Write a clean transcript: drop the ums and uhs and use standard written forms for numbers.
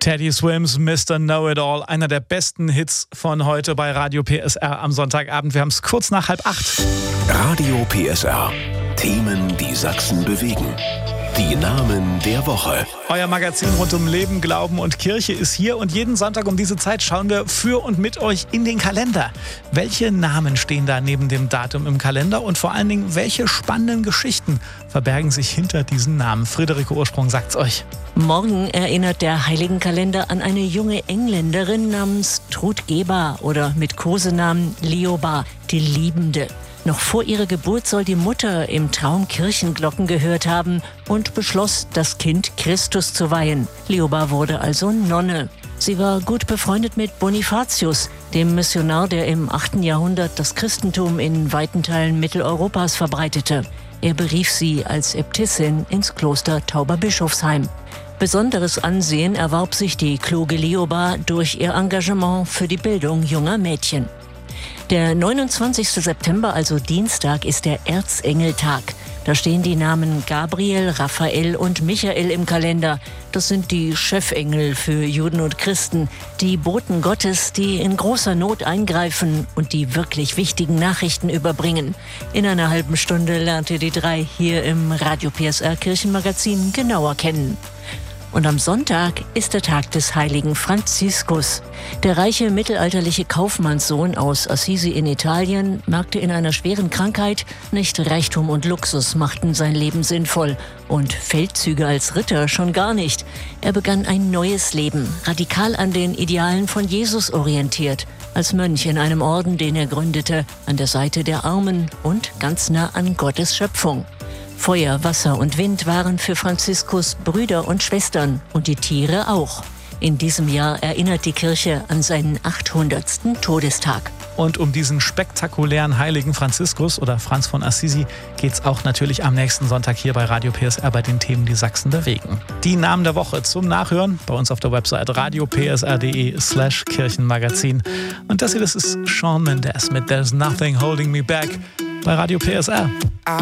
Teddy Swims, Mr. Know-It-All, einer der besten Hits von heute bei Radio PSR am Sonntagabend. Wir haben es kurz nach 7:30. Radio PSR. Themen, die Sachsen bewegen. Die Namen der Woche. Euer Magazin rund um Leben, Glauben und Kirche ist hier und jeden Sonntag um diese Zeit schauen wir für und mit euch in den Kalender. Welche Namen stehen da neben dem Datum im Kalender und vor allen Dingen, welche spannenden Geschichten verbergen sich hinter diesen Namen? Friederike Ursprung sagt's euch. Morgen erinnert der Heiligenkalender an eine junge Engländerin namens Trud Geber oder mit Kosenamen Lioba, die Liebende. Noch vor ihrer Geburt soll die Mutter im Traum Kirchenglocken gehört haben und beschloss, das Kind Christus zu weihen. Lioba wurde also Nonne. Sie war gut befreundet mit Bonifatius, dem Missionar, der im 8. Jahrhundert das Christentum in weiten Teilen Mitteleuropas verbreitete. Er berief sie als Äbtissin ins Kloster Tauberbischofsheim. Besonderes Ansehen erwarb sich die kluge Lioba durch ihr Engagement für die Bildung junger Mädchen. Der 29. September, also Dienstag, ist der Erzengeltag. Da stehen die Namen Gabriel, Raphael und Michael im Kalender. Das sind die Chefengel für Juden und Christen, die Boten Gottes, die in großer Not eingreifen und die wirklich wichtigen Nachrichten überbringen. In einer halben Stunde lernt ihr die drei hier im Radio PSR Kirchenmagazin genauer kennen. Und am Sonntag ist der Tag des heiligen Franziskus. Der reiche mittelalterliche Kaufmannssohn aus Assisi in Italien merkte in einer schweren Krankheit, nicht Reichtum und Luxus machten sein Leben sinnvoll und Feldzüge als Ritter schon gar nicht. Er begann ein neues Leben, radikal an den Idealen von Jesus orientiert, als Mönch in einem Orden, den er gründete, an der Seite der Armen und ganz nah an Gottes Schöpfung. Feuer, Wasser und Wind waren für Franziskus Brüder und Schwestern und die Tiere auch. In diesem Jahr erinnert die Kirche an seinen 800. Todestag. Und um diesen spektakulären heiligen Franziskus oder Franz von Assisi geht's auch natürlich am nächsten Sonntag hier bei Radio PSR bei den Themen, die Sachsen bewegen. Die Namen der Woche zum Nachhören bei uns auf der Website radiopsr.de/Kirchenmagazin. Und das hier, das ist Shawn Mendes mit There's Nothing Holding Me Back bei Radio PSR.